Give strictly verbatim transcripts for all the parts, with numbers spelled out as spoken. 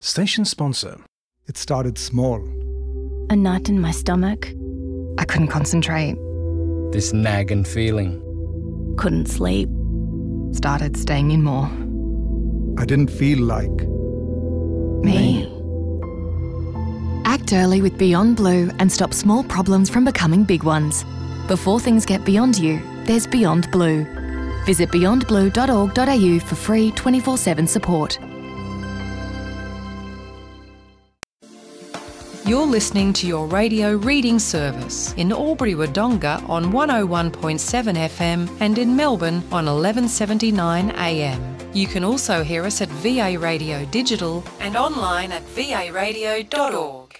Station sponsor. It started small. A knot in my stomach. I couldn't concentrate. This nagging feeling. Couldn't sleep. Started staying in more. I didn't feel like... Me. Act early with Beyond Blue and stop small problems from becoming big ones. Before things get beyond you, there's Beyond Blue. Visit beyond blue dot org dot a u for free twenty-four seven support. You're listening to your radio reading service in Albury-Wodonga on one oh one point seven F M and in Melbourne on eleven seventy-nine A M. You can also hear us at V A Radio Digital and online at v a radio dot org.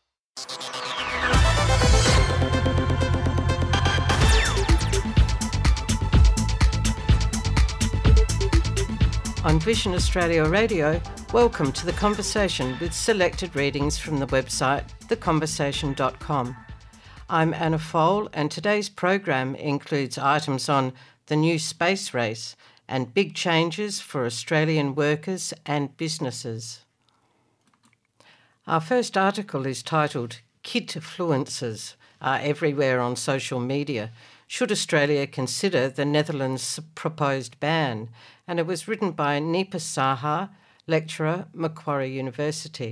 On Vision Australia Radio, welcome to The Conversation with selected readings from the website the conversation dot com. I'm Anna Fole, and today's program includes items on the new space race and big changes for Australian workers and businesses. Our first article is titled "Kidfluencers are everywhere on social media. Should Australia consider the Netherlands' proposed ban?" And it was written by Nipa Saha, lecturer, Macquarie University.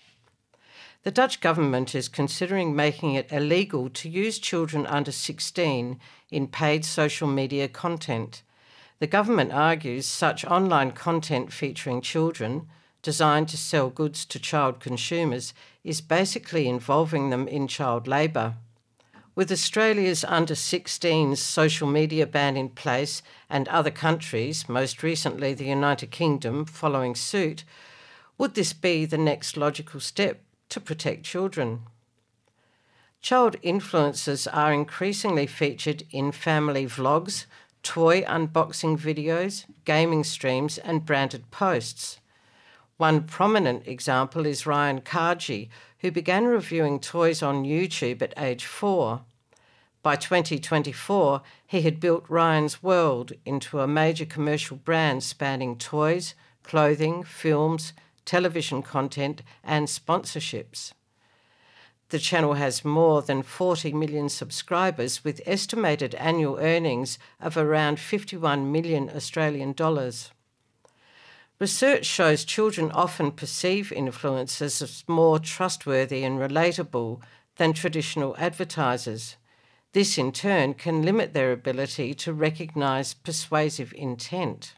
The Dutch government is considering making it illegal to use children under sixteen in paid social media content. The government argues such online content featuring children, designed to sell goods to child consumers, is basically involving them in child labour. With Australia's under sixteens social media ban in place and other countries, most recently the United Kingdom, following suit, would this be the next logical step to protect children? Child influencers are increasingly featured in family vlogs, toy unboxing videos, gaming streams and branded posts. One prominent example is Ryan Karji, who began reviewing toys on YouTube at age four. By twenty twenty-four, he had built Ryan's World into a major commercial brand spanning toys, clothing, films, television content and sponsorships. The channel has more than forty million subscribers with estimated annual earnings of around fifty-one million Australian dollars. Research shows children often perceive influencers as more trustworthy and relatable than traditional advertisers. This in turn can limit their ability to recognise persuasive intent.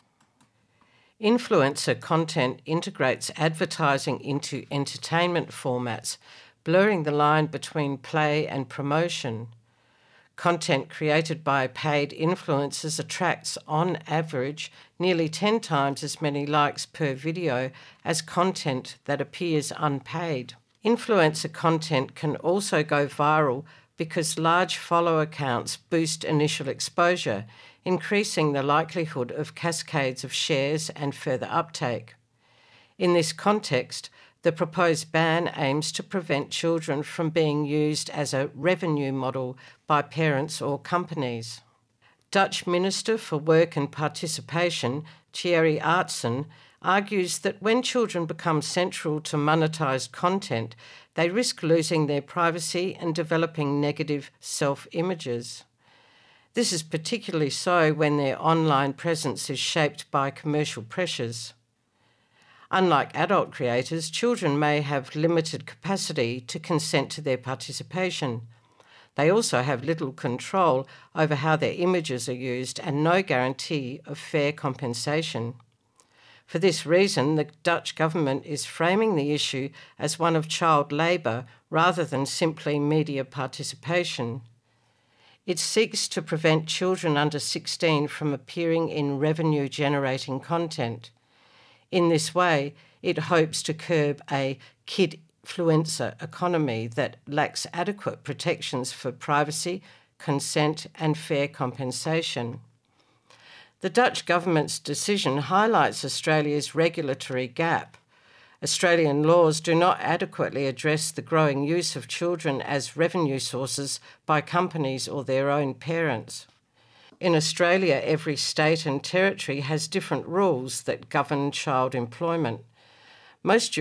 Influencer content integrates advertising into entertainment formats, blurring the line between play and promotion. Content created by paid influencers attracts, on average, nearly ten times as many likes per video as content that appears unpaid. Influencer content can also go viral because large follower counts boost initial exposure, increasing the likelihood of cascades of shares and further uptake. In this context, the proposed ban aims to prevent children from being used as a revenue model by parents or companies. Dutch Minister for Work and Participation, Thierry Artsen, argues that when children become central to monetised content, they risk losing their privacy and developing negative self-images. This is particularly so when their online presence is shaped by commercial pressures. Unlike adult creators, children may have limited capacity to consent to their participation. They also have little control over how their images are used and no guarantee of fair compensation. For this reason, the Dutch government is framing the issue as one of child labour rather than simply media participation. It seeks to prevent children under sixteen from appearing in revenue-generating content. In this way, it hopes to curb a kidfluencer economy that lacks adequate protections for privacy, consent and fair compensation. The Dutch government's decision highlights Australia's regulatory gap. Australian laws do not adequately address the growing use of children as revenue sources by companies or their own parents. In Australia, every state and territory has different rules that govern child employment. Most